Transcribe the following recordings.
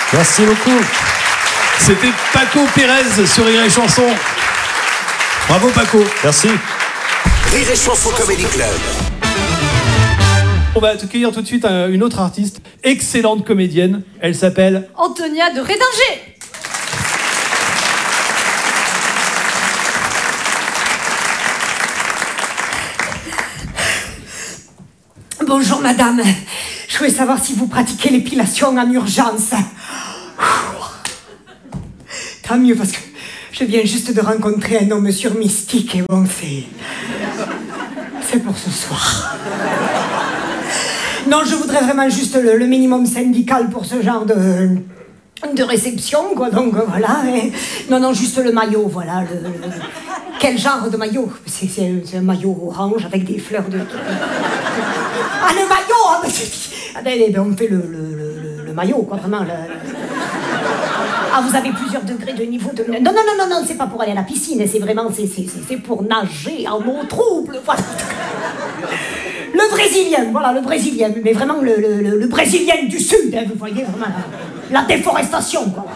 Merci beaucoup. C'était Paco Pérez sur Rire et Chanson. Bravo Paco. Merci. Rire et Chanson Comedy Club. On va accueillir tout de suite une autre artiste, excellente comédienne. Elle s'appelle Antonia de Rédinger. Bonjour madame, je voulais savoir si vous pratiquez l'épilation en urgence. Tant mieux parce que je viens juste de rencontrer un homme sur Mystique et bon c'est pour ce soir. Non, je voudrais vraiment juste le minimum syndical pour ce genre de réception, quoi, donc voilà. Et... Non, juste le maillot, voilà. Quel genre de maillot? C'est un maillot orange avec des fleurs de... Ah, le maillot! On fait le maillot, quoi, vraiment. Ah, vous avez plusieurs degrés de niveau de... Non, c'est pas pour aller à la piscine, c'est vraiment... C'est pour nager en eau trouble, voilà. Le brésilien, voilà, le brésilien, mais vraiment le brésilien du sud, hein, vous voyez, vraiment la déforestation, quoi.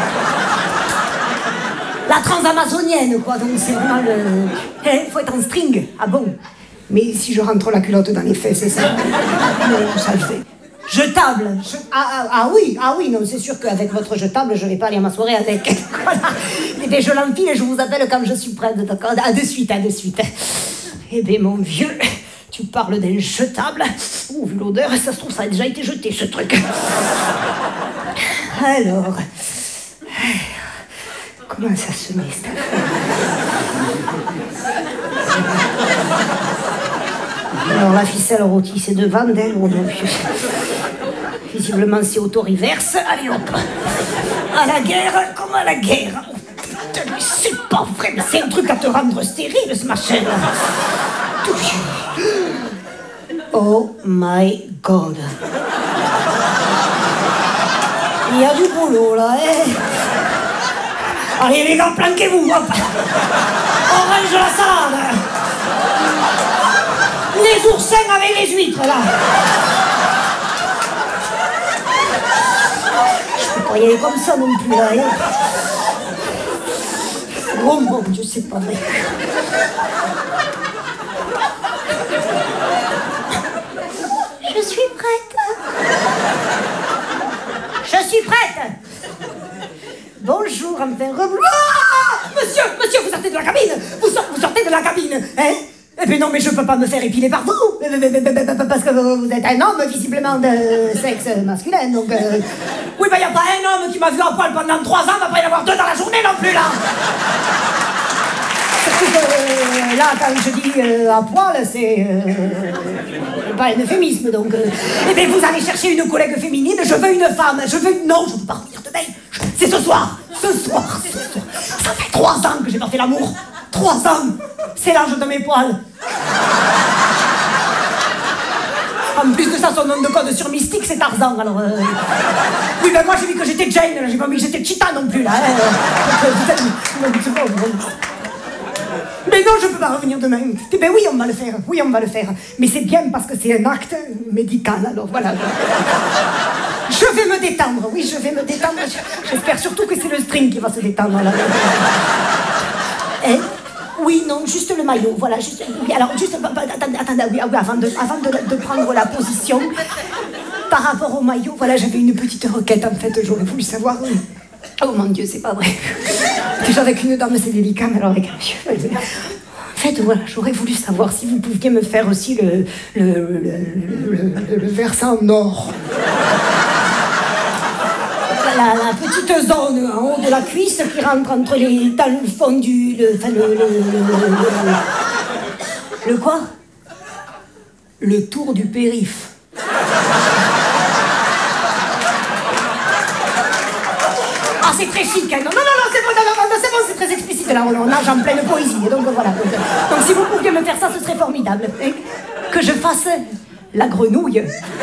La transamazonienne, quoi, donc c'est vraiment le... faut être en string, ah bon? Mais si je rentre la culotte dans les fesses, c'est ça? Ça le fait. Jetable. Ah oui, non, c'est sûr qu'avec votre jetable, je vais pas aller à ma soirée avec. Voilà. Et je l'empile et je vous appelle quand je suis prête, d'accord? À de suite. Eh bien, mon vieux... Tu parles d'un jetable. Ouh, vu l'odeur, ça se trouve, ça a déjà été jeté, ce truc. Alors... Comment ça se met, cette affaire? Alors, la ficelle rôtie, c'est devant d'elle. Oh non, visiblement, c'est auto-reverse. Allez, hop. À la guerre, comme à la guerre. Oh, putain, mais c'est pas vrai, mais c'est un truc à te rendre stérile, ce machin-là. Oh my God. Il y a du boulot là, hein. Allez les gars, planquez-vous, hop. On range la salade. Les oursins avec les huîtres là. Je peux pas y aller comme ça non plus là, hein. Oh mon Dieu, c'est pas vrai. Je suis prête. Bonjour, enfin, monsieur, vous sortez de la cabine. Vous sortez de la cabine, hein? Eh bien non, mais je peux pas me faire épiler par vous. Parce que vous êtes un homme, visiblement, de sexe masculin, donc... Oui, ben y a pas un homme qui m'a vu à poil pendant 3 ans, va pas y en avoir 2 dans la journée non plus, là. Surtout que, là, quand je dis à poil, c'est... pas un euphémisme, donc... Eh bien, vous allez chercher une collègue féminine, je veux une femme, Non, je ne peux pas revenir demain. C'est ce soir. Ça fait 3 ans que j'ai pas fait l'amour. 3 ans. C'est l'âge de mes poils. En plus de ça, son nom de code sur Mystique, c'est Tarzan, alors... Oui, ben moi, j'ai vu que j'étais Jane, là, j'ai pas vu que j'étais Cheetah non plus, là. Mais non, je peux pas revenir demain. Eh ben oui, on va le faire. Mais c'est bien parce que c'est un acte médical, alors voilà. Je vais me détendre. J'espère surtout que c'est le string qui va se détendre, là. Oui, non, juste le maillot, voilà, juste... Oui, alors, juste... Attendez, oui, avant de prendre la position, par rapport au maillot, voilà, j'avais une petite requête, en fait, j'aurais voulu savoir... Oh mon Dieu, c'est pas vrai. Déjà avec une dame, c'est délicat, mais alors avec un monsieur... En fait, voilà, j'aurais voulu savoir si vous pouviez me faire aussi le versant nord. La petite zone en haut de la cuisse qui rentre entre dans le fond du... Le quoi? Le tour du périph'. Ah, c'est très chic, hein. Non, c'est bon, c'est très explicite, là, on nage en pleine poésie, donc voilà. Donc si vous pouviez me faire ça, ce serait formidable. Hein. Que je fasse la grenouille.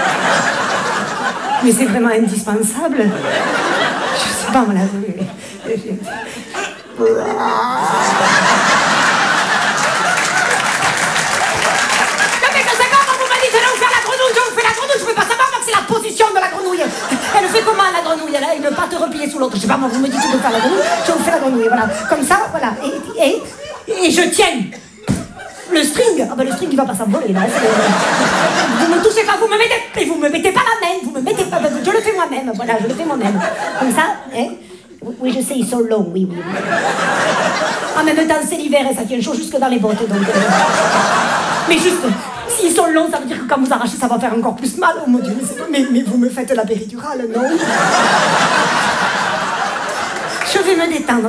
Mais c'est vraiment indispensable. Je sais pas, voilà. Je peux pas savoir, c'est la position de la grenouille. Elle fait comment, la grenouille? Elle a une patte l'autre. Je sais pas, moi, vous me dites de faire la grenouille, je vous fais la grenouille, voilà. Comme ça, voilà. Et je tiens. Le string, ah ben le string il va pas s'envoler là. Vous me touchez pas, vous me mettez pas la main, vous me mettez pas, je le fais moi-même, voilà, je le fais moi-même. Comme ça, hein. Oui, je sais, ils sont longs, oui. En même temps, c'est l'hiver et ça tient chaud jusque dans les bottes, donc... Mais juste, s'ils sont longs, ça veut dire que quand vous arrachez, ça va faire encore plus mal. Oh mon Dieu, mais vous me faites la péridurale, non? Je vais me détendre.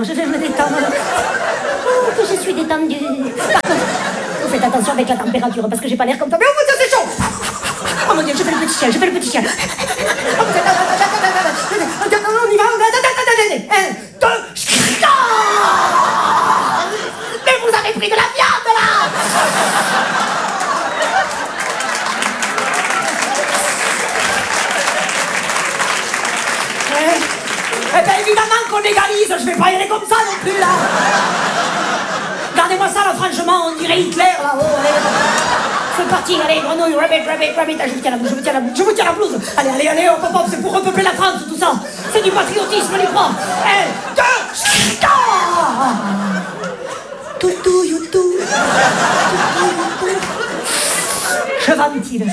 Oh, que je suis détendue. Par contre, vous faites attention avec la température, parce que j'ai pas l'air comme ça. Mais oh mon Dieu, c'est chaud! Oh mon Dieu, je fais le petit chien. Oh, on y va, mais vous avez pris de la viande, là! Eh bien, évidemment qu'on égalise, je vais pas y aller comme ça non plus, là! Regardez-moi ça, là, franchement, on dirait Hitler, là-haut, c'est parti, allez, grenouille, rabbit, je vous tiens la blouse. Allez, hop, c'est pour repeupler la France, tout ça. C'est du patriotisme, les croix. 1, 2, toutou, youtou. Je ventile.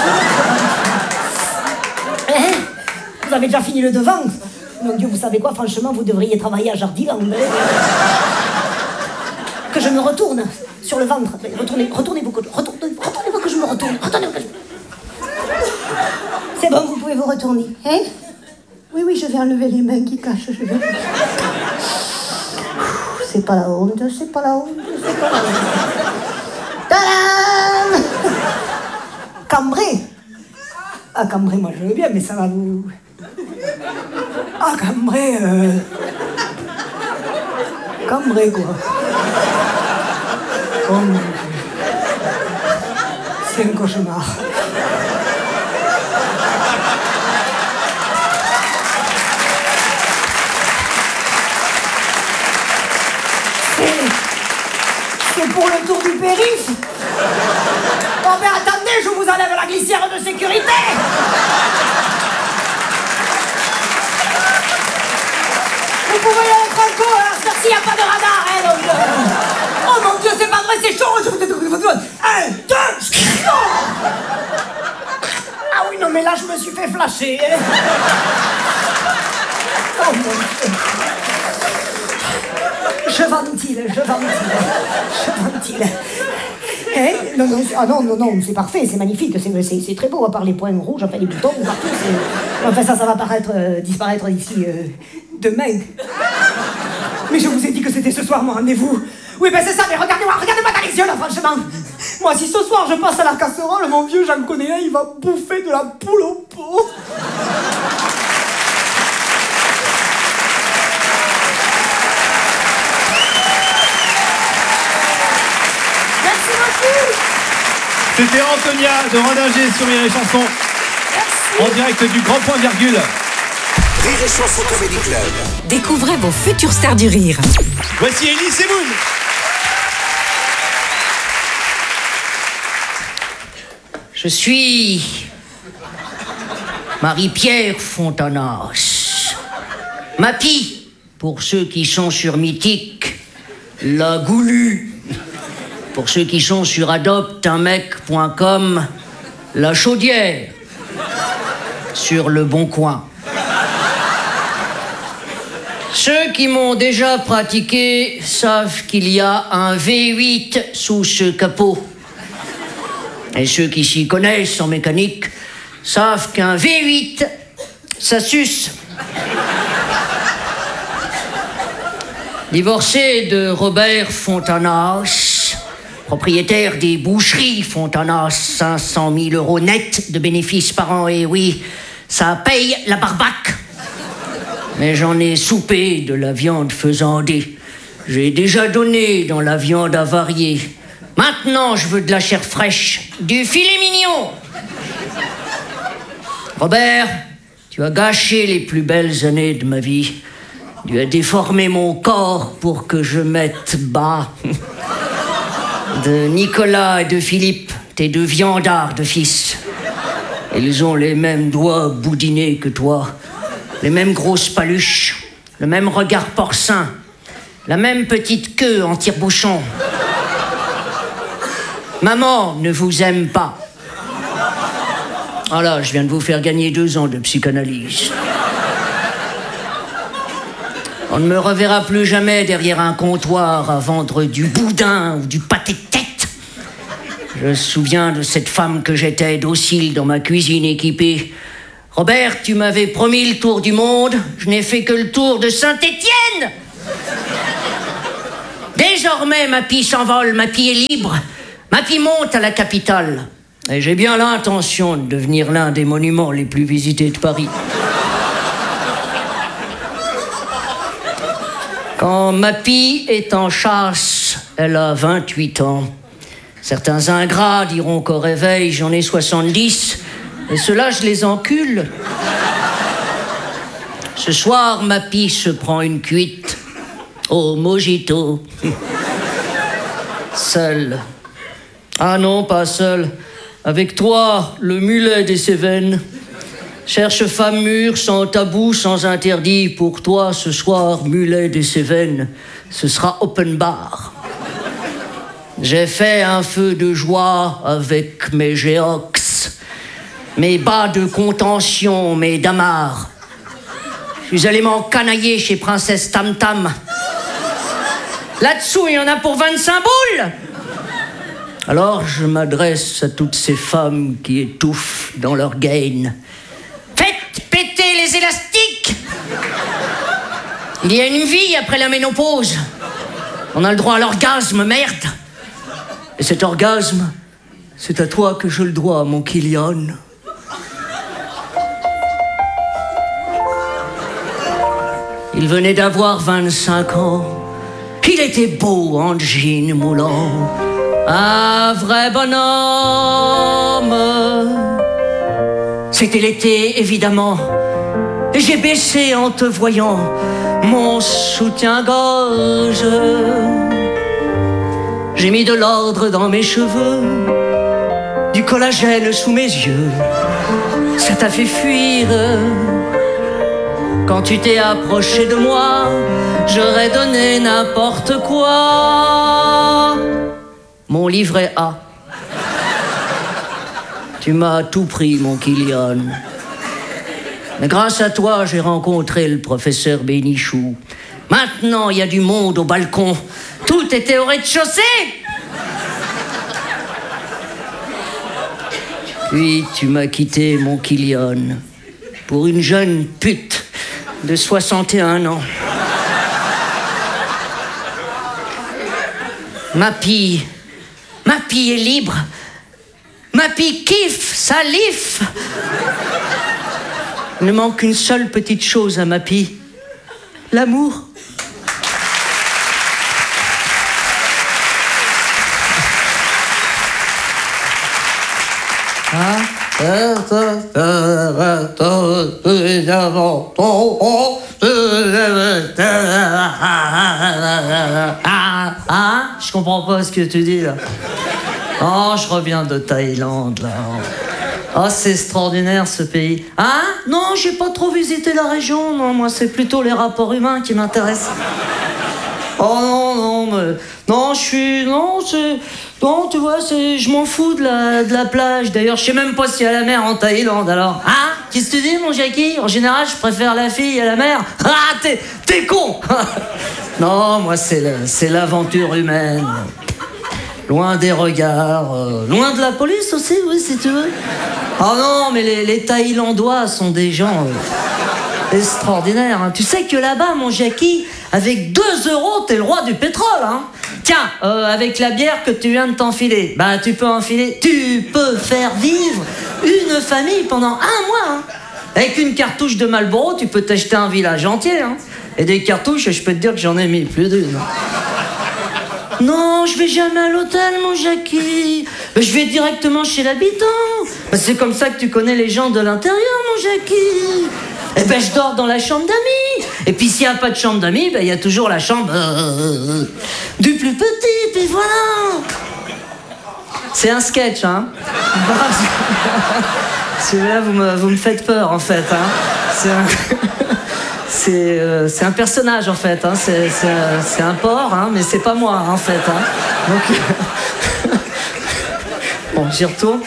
Vous avez déjà fini le devant? Mon Dieu, vous savez quoi, franchement, vous devriez travailler à Jardiland. Que je me retourne sur le ventre. Retournez-vous que je me retourne. C'est bon, vous pouvez vous retourner. Hein? Oui, je vais enlever les mains qui cachent. C'est pas la honte. Tadam! Cambré. Ah, cambré, moi je veux bien, mais ça va vous... Ah, cambré, Cambré, quoi. Oh mon Dieu. C'est un cauchemar. C'est pour le tour du périph'. Oh mais attendez, je vous enlève la glissière de sécurité. Vous pouvez y aller franco, hein, parce qu'il n'y a pas de radar, hein, donc... Oh mon Dieu, c'est pas vrai, c'est chaud. 1, 2, ah oui, non, mais là, je me suis fait flasher. Hein. Oh mon Dieu. Je ventile. Eh, non, c'est parfait, c'est magnifique, c'est très beau, à part les points rouges, enfin les boutons, partout, enfin ça va disparaître d'ici demain. Mais je vous ai dit que c'était ce soir mon rendez-vous. Oui, ben c'est ça, mais regardez-moi dans les yeux, là, franchement. Moi, si ce soir je passe à la casserole, mon vieux, j'en connais un, il va bouffer de la poule au pot. C'était Antonia de Rodinger sur Rire et Chanson. Merci. En direct du Grand Point Virgule. Rire et Chanson Comedy Club. Découvrez vos futures stars du rire. Voici Elie Semoun. Je suis Marie-Pierre Fontanas. Mapi, pour ceux qui sont sur Mythique, la Goulue. Pour ceux qui sont sur adopteunmec.com, la Chaudière. Sur Le Bon Coin. Ceux qui m'ont déjà pratiqué savent qu'il y a un V8 sous ce capot. Et ceux qui s'y connaissent en mécanique savent qu'un V8, ça suce. Divorcé de Robert Fontanas, propriétaire des boucheries Fontanas, 500 000 € net de bénéfices par an, et oui, ça paye la barbaque. Mais j'en ai soupé de la viande faisandée. J'ai déjà donné dans la viande avariée. Maintenant, je veux de la chair fraîche, du filet mignon. Robert, tu as gâché les plus belles années de ma vie. Tu as déformé mon corps pour que je mette bas. De Nicolas et de Philippe, tes deux viandards de fils. Ils ont les mêmes doigts boudinés que toi, les mêmes grosses paluches, le même regard porcin, la même petite queue en tire-bouchon. Maman ne vous aime pas. Ah là, je viens de vous faire gagner 2 ans de psychanalyse. On ne me reverra plus jamais derrière un comptoir à vendre du boudin ou du pâté de tête. Je me souviens de cette femme que j'étais, docile dans ma cuisine équipée. Robert, tu m'avais promis le tour du monde. Je n'ai fait que le tour de Saint-Étienne. Désormais, ma pie s'envole, ma pie est libre. Ma pie monte à la capitale. Et j'ai bien l'intention de devenir l'un des monuments les plus visités de Paris. Quand ma pie est en chasse, elle a 28 ans. Certains ingrats diront qu'au réveil, j'en ai 70, et ceux-là, je les encule. Ce soir, ma pie se prend une cuite au mojito. Seul. Ah non, pas seul. Avec toi, le mulet des Cévennes. Cherche femme mûre, sans tabou, sans interdit. Pour toi, ce soir, mulet des Cévennes, ce sera open bar. J'ai fait un feu de joie avec mes géox, mes bas de contention, mes damars. Je suis allé m'encanailler chez Princesse Tam Tam. Là-dessous, il y en a pour 25 boules. Alors, je m'adresse à toutes ces femmes qui étouffent dans leur gaine. Faites péter les élastiques. Il y a une vie après la ménopause. On a le droit à l'orgasme, merde. Et cet orgasme, c'est à toi que je le dois, mon Kylian. Il venait d'avoir 25 ans. Il était beau en jean moulant. Un vrai bonhomme. C'était l'été, évidemment. Et j'ai baissé en te voyant mon soutien-gorge. J'ai mis de l'ordre dans mes cheveux, du collagène sous mes yeux. Ça t'a fait fuir. Quand tu t'es approché de moi, j'aurais donné n'importe quoi. Mon livret A. Tu m'as tout pris, mon Kylian. Mais grâce à toi, j'ai rencontré le professeur Bénichou. Maintenant, il y a du monde au balcon. Tout était au rez-de-chaussée. Puis tu m'as quitté, mon Kylian, pour une jeune pute de 61 ans. Ma pie est libre. Ma pie kiffe, salif. Il ne manque qu'une seule petite chose à ma pie. L'amour. Je comprends pas ce que tu dis là. Oh, je reviens de Thaïlande là. Oh, c'est extraordinaire ce pays. Hein? Non, j'ai pas trop visité la région. Non, moi c'est plutôt les rapports humains qui m'intéressent. Oh non, mais... Non, tu vois, je m'en fous de la plage. D'ailleurs, je sais même pas s'il y a la mer en Thaïlande, alors. Hein? Qu'est-ce que tu dis, mon Jackie? En général, je préfère la fille à la mer. Ah, t'es con. Non, moi, c'est l'aventure humaine. Loin des regards, loin de la police aussi, oui, si tu veux. Oh non, mais les Thaïlandois sont des gens extraordinaires. Hein. Tu sais que là-bas, mon Jackie, avec 2 €, t'es le roi du pétrole. Hein. Tiens, avec la bière que tu viens de t'enfiler, bah tu peux faire vivre une famille pendant 1 mois. Hein. Avec une cartouche de Marlboro, tu peux t'acheter un village entier. Hein. Et des cartouches, je peux te dire que j'en ai mis plus d'une. Non, je vais jamais à l'hôtel, mon Jackie. Je vais directement chez l'habitant. C'est comme ça que tu connais les gens de l'intérieur, mon Jackie. Eh ben, je dors dans la chambre d'amis. Et puis, s'il n'y a pas de chambre d'amis, ben, il y a toujours la chambre du plus petit, puis voilà. C'est un sketch, hein. Celui-là, vous me faites peur, en fait, hein. C'est un personnage en fait, hein. C'est un porc, hein, mais c'est pas moi en fait. Hein. Donc, bon, j'y retourne.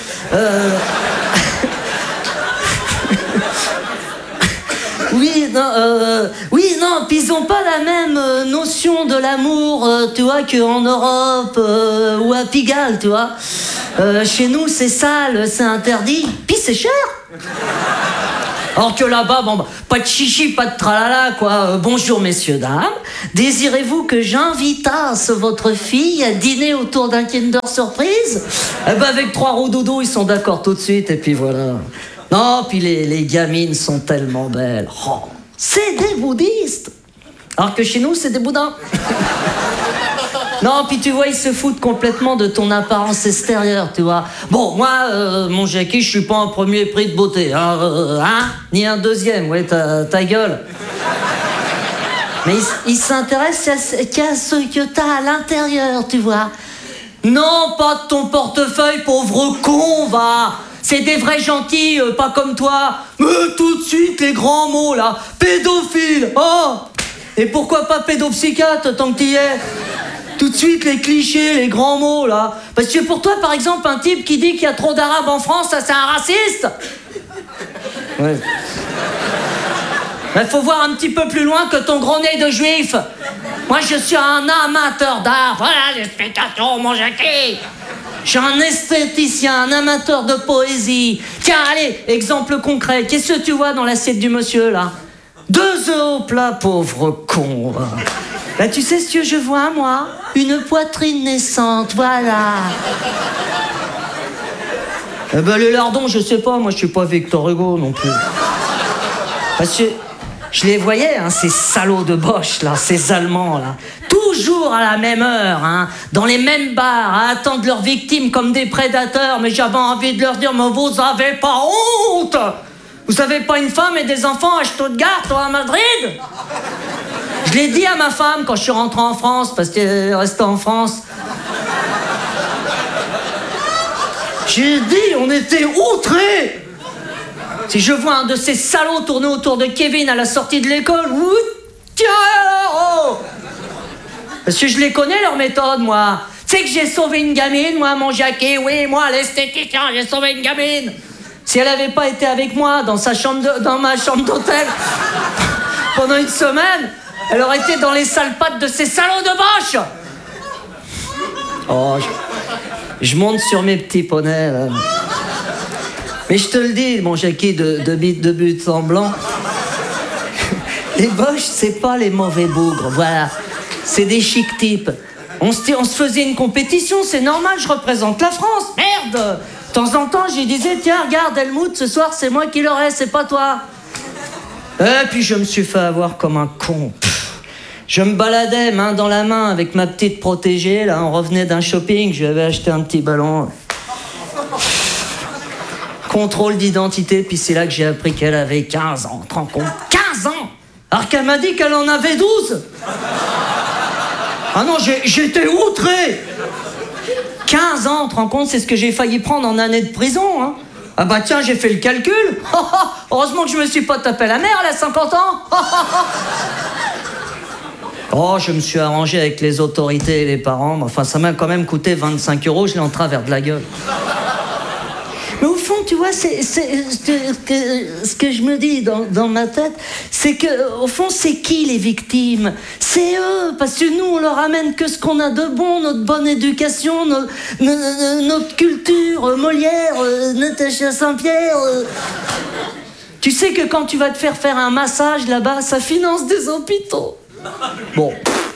Oui, non, puis ils ont pas la même notion de l'amour, tu vois, qu'en Europe ou à Pigalle, tu vois. Chez nous, c'est sale, c'est interdit, puis c'est cher. Alors que là-bas, bon, pas de chichi, pas de tralala, quoi. Bonjour, messieurs, dames. Désirez-vous que j'invitasse votre fille à dîner autour d'un Kinder Surprise? Eh ben, avec 3 roues dodo, ils sont d'accord tout de suite, et puis voilà. Non, puis les gamines sont tellement belles. Oh, c'est des bouddhistes. Alors que chez nous, c'est des boudins. Non, puis tu vois, ils se foutent complètement de ton apparence extérieure, tu vois. Bon, moi, mon Jackie, je suis pas un premier prix de beauté, hein, ni un deuxième, ouais, ta gueule. Mais ils s'intéressent qu'à ce que t'as à l'intérieur, tu vois. Non, pas de ton portefeuille, pauvre con, va. C'est des vrais gentils, pas comme toi. Mais tout de suite, les grands mots, là. Pédophile, oh. Et pourquoi pas pédopsychiatre, tant que t'y es? Tout de suite, les clichés, les grands mots, là. Parce que pour toi, par exemple, un type qui dit qu'il y a trop d'arabes en France, ça, c'est un raciste. Ouais. Il faut voir un petit peu plus loin que ton gros nez de juif. Moi, je suis un amateur d'art. Voilà l'explication, mon Jackie. Je suis un esthéticien, un amateur de poésie. Tiens, allez, exemple concret. Qu'est-ce que tu vois dans l'assiette du monsieur, là? 2 œufs au plat, pauvre con. Bah, tu sais ce que je vois, moi? Une poitrine naissante, voilà. Eh ben, les lardons, je sais pas. Moi, je suis pas Victor Hugo, non plus. Parce que je les voyais, hein, ces salauds de Bosch, là, ces Allemands, là. Toujours à la même heure, hein, dans les mêmes bars, à attendre leurs victimes comme des prédateurs. Mais j'avais envie de leur dire, mais vous avez pas honte? Vous avez pas une femme et des enfants à Stuttgart ou à Madrid? Je l'ai dit à ma femme quand je suis rentré en France, parce qu'elle est restée en France. J'ai dit, on était outrés. Si je vois un de ces salauds tourner autour de Kevin à la sortie de l'école, tiens, oh. Parce que je les connais, leurs méthodes, moi. Tu sais que j'ai sauvé une gamine, moi, mon Jackie. Oui, moi, l'esthéticien, j'ai sauvé une gamine. Si elle avait pas été avec moi dans ma chambre d'hôtel pendant une semaine, elle aurait été dans les sales pattes de ces salauds de Bosch. Oh, je monte sur mes petits poneys, là. Mais je te le dis, mon Jackie, de but en blanc, les Bosch, c'est pas les mauvais bougres, voilà. C'est des chic types. On se faisait une compétition, c'est normal, je représente la France. Merde! De temps en temps, je lui disais, tiens, regarde, Helmut, ce soir, c'est moi qui l'aurai, c'est pas toi. Et puis je me suis fait avoir comme un con. Je me baladais main dans la main avec ma petite protégée, là, on revenait d'un shopping, je lui avais acheté un petit ballon. Contrôle d'identité, puis c'est là que j'ai appris qu'elle avait 15 ans, te rends compte? 15 ans! Alors qu'elle m'a dit qu'elle en avait 12! Ah non, j'étais outré! 15 ans, te rends compte, c'est ce que j'ai failli prendre en année de prison, hein? Ah bah tiens, j'ai fait le calcul. Heureusement que je me suis pas tapé la mère, elle a 50 ans. Oh, je me suis arrangé avec les autorités et les parents. Enfin, ça m'a quand même coûté 25 €, je l'ai en travers de la gueule. Mais au fond, tu vois, c'est ce que je me dis dans ma tête, c'est que au fond, c'est qui les victimes? C'est eux, parce que nous, on leur amène que ce qu'on a de bon, notre bonne éducation, notre culture, Molière, Natacha Saint-Pierre. Tu sais que quand tu vas te faire un massage là-bas, ça finance des hôpitaux. Bon.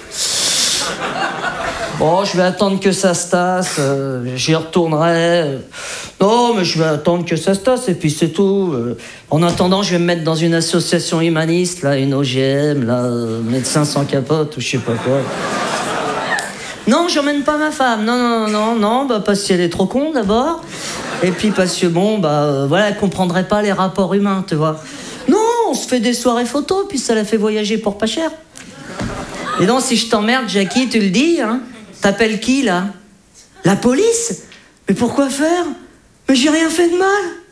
Bon, je vais attendre que ça se tasse, j'y retournerai. Non, mais je vais attendre que ça se tasse et puis c'est tout. En attendant, je vais me mettre dans une association humaniste, là, une OGM, là, médecins sans capote ou je sais pas quoi. Non, j'emmène pas ma femme. Non, bah parce qu'elle est trop con d'abord. Et puis parce que bon, bah voilà, elle comprendrait pas les rapports humains, tu vois. Non, on se fait des soirées photos, puis ça la fait voyager pour pas cher. Et donc, si je t'emmerde, Jackie, tu le dis, hein? T'appelles qui, là? La police? Mais pourquoi faire? Mais j'ai rien fait de mal.